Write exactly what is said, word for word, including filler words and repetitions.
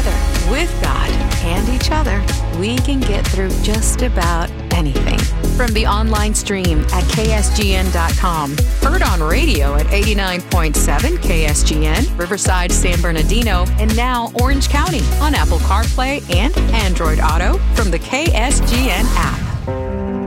together, with God and each other, we can get through just about anything. From the online stream at K S G N dot com, heard on radio at eighty-nine point seven K S G N, Riverside, San Bernardino, and now Orange County on Apple CarPlay and Android Auto from the K S G N app.